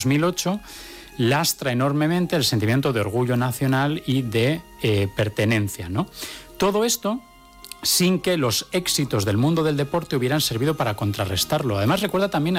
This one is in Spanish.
2008 lastra enormemente el sentimiento de orgullo nacional y de pertenencia, ¿no? Todo esto sin que los éxitos del mundo del deporte hubieran servido para contrarrestarlo. Además, recuerda también